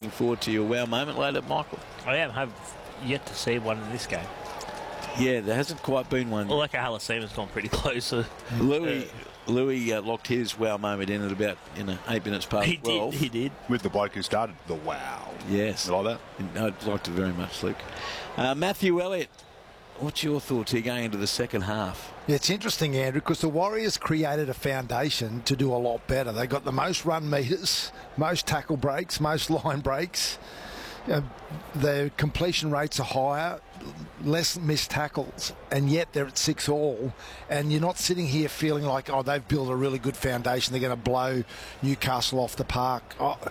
looking forward to your wow moment later, Michael? I am. Have yet to see one in this game. Yeah, there hasn't quite been one. Well, like Halasema's gone pretty close. Louis locked his wow moment in at about 8 minutes past 12. He did. With the bloke who started the wow. Yes. You like that? I liked it very much, Luke. Matthew Elliott, what's your thoughts here going into the second half? Yeah, it's interesting, Andrew, because the Warriors created a foundation to do a lot better. They got the most run meters, most tackle breaks, most line breaks. Their completion rates are higher, less missed tackles, and yet they're at 6-all. And you're not sitting here feeling like, oh, they've built a really good foundation. They're going to blow Newcastle off the park.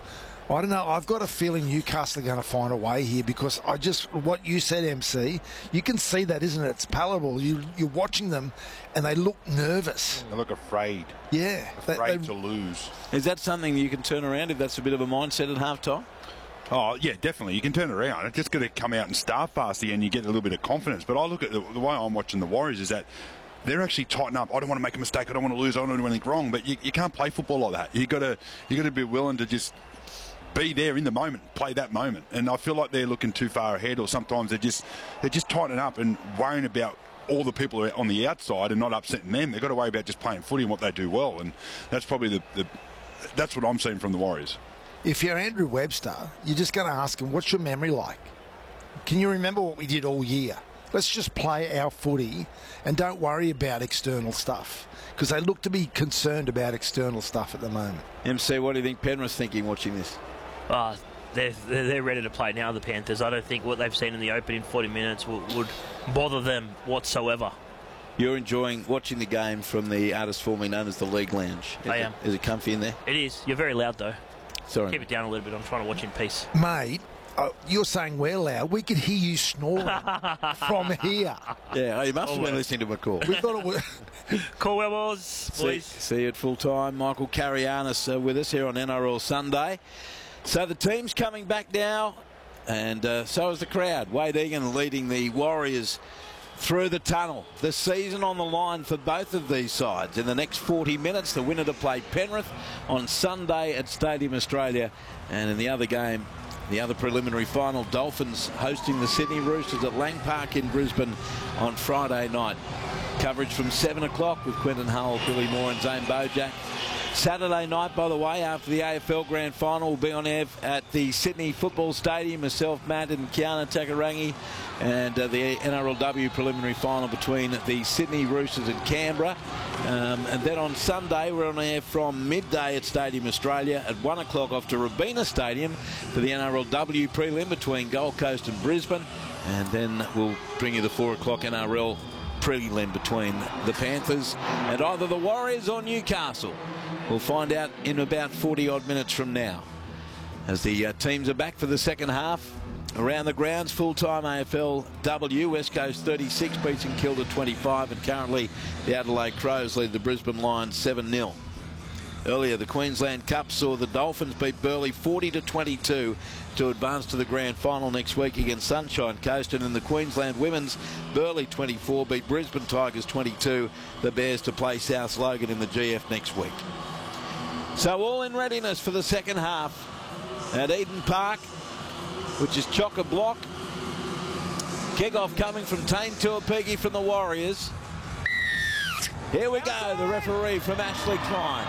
I don't know. I've got a feeling Newcastle are going to find a way here because what you said, MC, you can see that, isn't it? It's palatable. You're watching them and they look nervous. They look afraid. Yeah. Afraid to lose. Is that something you can turn around if that's a bit of a mindset at half-time? Oh, yeah, definitely. You can turn it around. It's just got to come out and start fast and you get a little bit of confidence. But I look at the way I'm watching the Warriors is that they're actually tighten up. I don't want to make a mistake. I don't want to lose. I don't want to do anything wrong. But you can't play football like that. You got to be willing to just be there in the moment, play that moment. And I feel like they're looking too far ahead, or sometimes they're just tightening up and worrying about all the people on the outside and not upsetting them. They've got to worry about just playing footy and what they do well. And that's probably that's what I'm seeing from the Warriors. If you're Andrew Webster, you're just going to ask him, what's your memory like? Can you remember what we did all year? Let's just play our footy and don't worry about external stuff, because they look to be concerned about external stuff at the moment. MC, what do you think Penrith's thinking watching this? They're ready to play now, the Panthers. I don't think what they've seen in the opening 40 minutes would bother them whatsoever. You're enjoying watching the game from the artist formerly known as the League Lounge. I am. Is it comfy in there? It is. You're very loud, though. Sorry. Keep it down a little bit. I'm trying to watch in peace. Mate, you're saying we're loud. We could hear you snoring from here. Yeah, you must have been listening to my call. We thought it was... Caldwell boys. See you at full time. Michael Carianis with us here on NRL Sunday. So the team's coming back now, and so is the crowd. Wade Egan leading the Warriors through the tunnel. The season on the line for both of these sides. In the next 40 minutes, the winner to play Penrith on Sunday at Stadium Australia. And in the other game, the other preliminary final, Dolphins hosting the Sydney Roosters at Lang Park in Brisbane on Friday night. Coverage from 7 o'clock with Quentin Hull, Billy Moore and Zane Bojack. Saturday night, by the way, after the AFL Grand Final, will be on air at the Sydney Football Stadium. Myself, Matt and Kiana Takarangi, and the NRLW preliminary final between the Sydney Roosters and Canberra. And then on Sunday, we're on air from midday at Stadium Australia. At 1 o'clock off to Robina Stadium for the NRLW prelim between Gold Coast and Brisbane. And then we'll bring you the 4 o'clock NRL prelim between the Panthers and either the Warriors or Newcastle. We'll find out in about 40-odd minutes from now. As the teams are back for the second half, around the grounds, full-time AFLW, West Coast 36 beats St Kilda 25, and currently the Adelaide Crows lead the Brisbane Lions 7-0. Earlier, the Queensland Cup saw the Dolphins beat Burleigh 40-22 to advance to the grand final next week against Sunshine Coast. And in the Queensland Women's, Burleigh 24 beat Brisbane Tigers 22. The Bears to play South Logan in the GF next week. So all in readiness for the second half at Eden Park, which is chock-a-block. Kick-off coming from Tane Tuapigi from the Warriors. Here we go, the referee from Ashley Klein.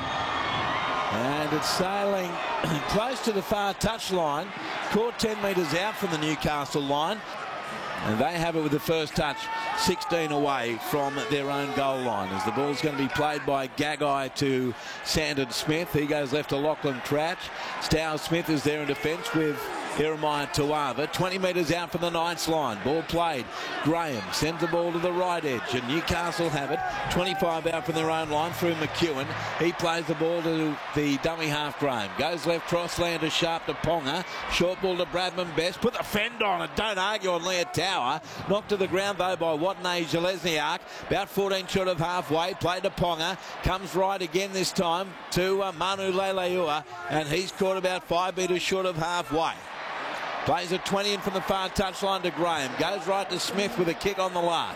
And it's sailing close to the far touchline. Caught 10 metres out from the Newcastle line. And they have it with the first touch, 16 away from their own goal line. As the ball's going to be played by Gagai to Sandon Smith. He goes left to Lachlan Crouch. Stowers Smith is there in defence with Jeremiah Tuava. 20 metres out from the ninth line. Ball played. Graham sends the ball to the right edge, and Newcastle have it. 25 out from their own line through McEwen. He plays the ball to the dummy half Graham. Goes left cross-lander sharp to Ponga. Short ball to Bradman Best. Put the fend on it. Don't argue on Leah Tower. Knocked to the ground though by Watney Jelesniak. About 14 short of halfway. Played to Ponga. Comes right again this time to Manu Leilua, and he's caught about 5 metres short of halfway. Plays a 20 in from the far touchline to Graham. Goes right to Smith with a kick on the last.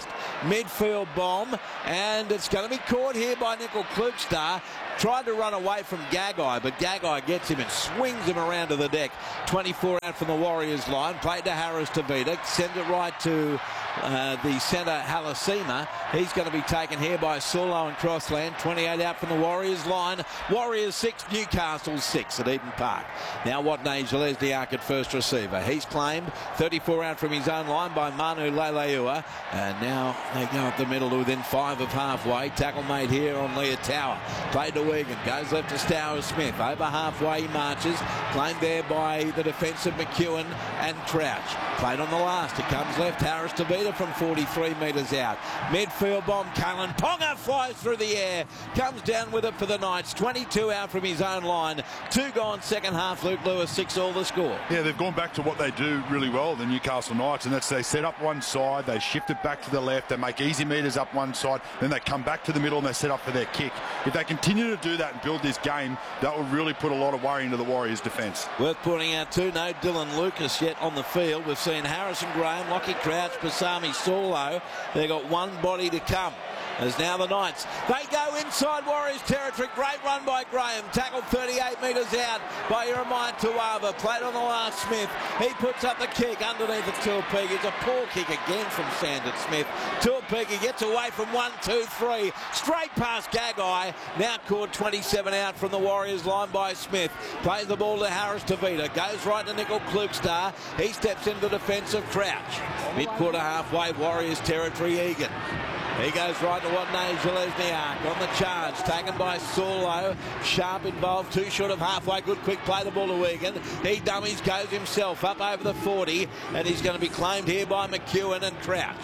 midfield bomb, and it's going to be caught here by Nickel Klugstar. Tried to run away from Gagai, but Gagai gets him and swings him around to the deck. 24 out from the Warriors line. Played to Harris Tavita. Send it right to the centre, Halasima. He's going to be taken here by Sulo and Crossland. 28 out from the Warriors line. Warriors 6, Newcastle 6 at Eden Park. Now Watney Zelezniak at first receiver. He's claimed. 34 out from his own line by Manu Leleua. And now they go up the middle to within 5 of halfway. Tackle made here on Leah Tower. Played to Wigan. Goes left to Stowers Smith. Over halfway he marches. Claimed there by the defensive McEwen and Crouch. Played on the last. It comes left. Harris Tavita from 43 metres out. Midfield bomb. Kalen Ponga flies through the air. Comes down with it for the Knights. 22 out from his own line. 2 gone second half. Luke Lewis 6 all the score. Yeah, they've gone back to what they do really well, the Newcastle Knights, and that's they set up one side, they shift it back to the left, they make easy meters up one side, then they come back to the middle and they set up for their kick. If they continue to do that and build this game, that will really put a lot of worry into the Warriors' defence. Worth pointing out too, no Dylan Lucas yet on the field. We've seen Harrison Graham, Lockie Crouch, Pasami Solo. They've got one body to come. As now the Knights, they go inside Warriors territory. Great run by Graham. Tackled 38 metres out by Jeremiah Tuava. Played on the last Smith. He puts up the kick underneath the Tuapegi. It's a poor kick again from Sandon Smith. Tuapegi gets away from 1, 2, 3. Straight past Gagai. Now caught 27 out from the Warriors line by Smith. Plays the ball to Harris Tavita. Goes right to Nickel Klugstar. He steps into the defensive Crouch. Mid-quarter halfway Warriors territory. Egan. He goes right to Watney Zelezniak on the charge, taken by Sulo. Sharp involved, 2 short of halfway. Good quick play, the ball to Wigan. He dummies, goes himself up over the 40, and he's going to be claimed here by McEwen and Crouch.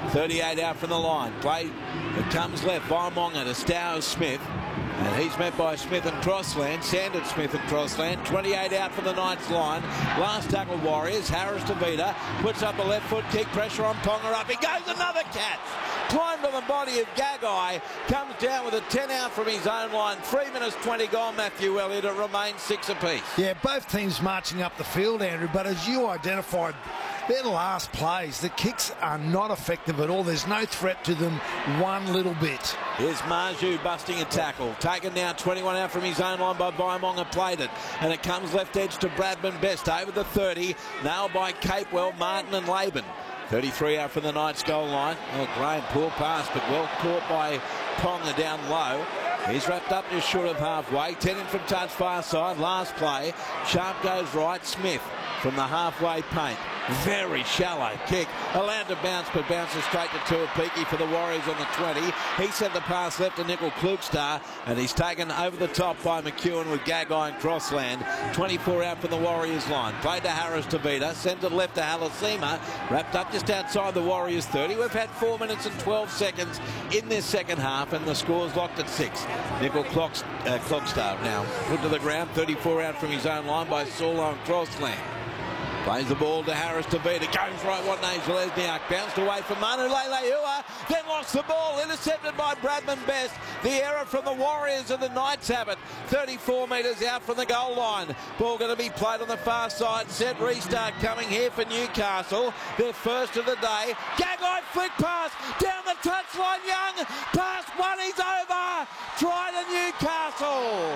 38 out from the line. Play, it comes left by Monga to Stowers Smith. And he's met by Smith and Crossland. Sanded Smith and Crossland. 28 out from the Knights line. Last tackle Warriors. Harris Tavita puts up a left foot kick. Pressure on Ponga up. He goes another catch. Climbed on the body of Gagai. Comes down with a 10 out from his own line. 3 minutes 20 gone, Matthew Elliott. It remains 6 apiece. Yeah, both teams marching up the field, Andrew. But as you identified, their last plays, the kicks are not effective at all. There's no threat to them one little bit. Here's Marju busting a tackle. Taken now 21 out from his own line by Baimonga. Played it. And it comes left edge to Bradman Best over the 30. Nailed by Capewell, Martin and Laban. 33 out from the Knights goal line. Oh, Graham, poor pass, but well caught by Ponga down low. He's wrapped up just short of halfway. 10 in from touch far side. Last play. Sharp goes right. Smith from the halfway paint. Very shallow kick. Allowed to bounce, but bounces straight to Tuapeki for the Warriors on the 20. He sent the pass left to Nickel Klugstar, and he's taken over the top by McEwen with Gagai and Crossland. 24 out from the Warriors line. Played to Harris Tavita. Sent it left to Halasima. Wrapped up just outside the Warriors 30. We've had 4 minutes and 12 seconds in this second half, and the score's locked at 6. Nickel Klugstar now put to the ground. 34 out from his own line by Solo and Crossland. Plays the ball to Harris Tavita. Goes right, Watney Zelezniak. Bounced away from Manu Leleua. Then lost the ball. Intercepted by Bradman Best. The error from the Warriors and the Knights have it. 34 metres out from the goal line. Ball going to be played on the far side. Set restart coming here for Newcastle. Their first of the day. Gagai flick pass. Down the touchline. Young. Past one. He's over. Try to Newcastle.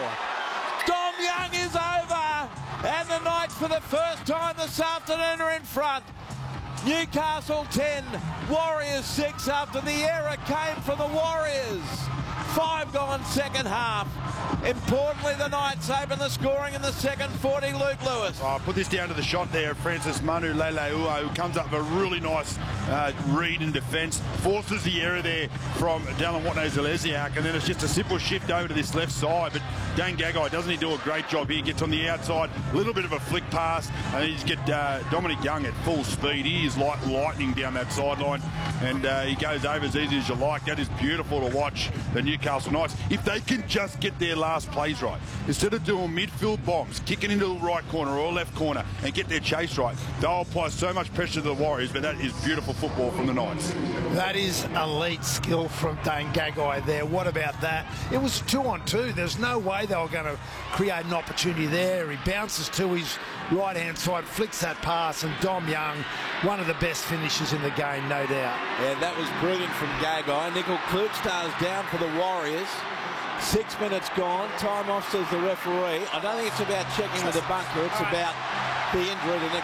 Dom Young is over. And the Knights for the first time this afternoon are in front. Newcastle 10, Warriors 6 after the error came from the Warriors. 5 gone second half. Importantly, the Knights open the scoring in the second 40. Luke Lewis. Oh, put this down to the shot there, Francis Manu Leleua, who comes up with a really nice read in defence, forces the error there from Dallin Watney Zelezniak, and then it's just a simple shift over to this left side. But Dane Gagai, doesn't he do a great job here? Gets on the outside, a little bit of a flick pass, and he's get Dominic Young at full speed. He is like lightning down that sideline, and he goes over as easy as you like. That is beautiful to watch, the Newcastle Knights. If they can just get their last pass plays right. Instead of doing midfield bombs, kicking into the right corner or left corner and get their chase right, they'll apply so much pressure to the Warriors, but that is beautiful football from the Knights. That is elite skill from Dane Gagai there. What about that? It was 2-on-2. There's no way they were going to create an opportunity there. He bounces to his right-hand side, flicks that pass, and Dom Young, one of the best finishers in the game, no doubt. Yeah, that was brilliant from Gagai. Nickel Klutstars down for the Warriors. 6 minutes gone. Time off, says the referee. I don't think it's about checking with the bunker. It's about the injury to Nickel